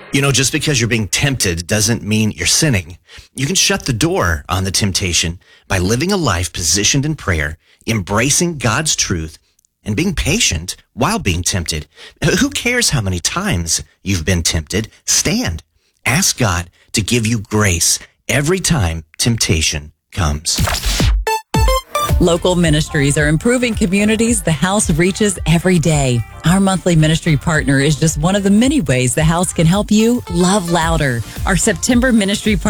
You know, just because you're being tempted doesn't mean you're sinning. You can shut the door on the temptation by living a life positioned in prayer, embracing God's truth, and being patient while being tempted. Who cares how many times you've been tempted? Stand. Ask God to give you grace every time temptation comes. Local ministries are improving communities the House reaches every day. Our monthly ministry partner is just one of the many ways the House can help you love louder. Our September ministry partner